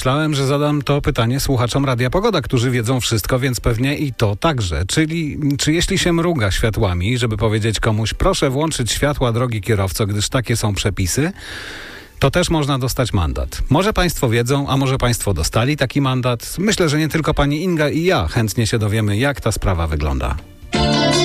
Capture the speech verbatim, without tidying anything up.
Myślałem, że zadam to pytanie słuchaczom Radia Pogoda, którzy wiedzą wszystko, więc pewnie i to także. Czyli czy jeśli się mruga światłami, żeby powiedzieć komuś, proszę włączyć światła, drogi kierowco, gdyż takie są przepisy, to też można dostać mandat. Może państwo wiedzą, a może państwo dostali taki mandat? Myślę, że nie tylko pani Inga i ja chętnie się dowiemy, jak ta sprawa wygląda.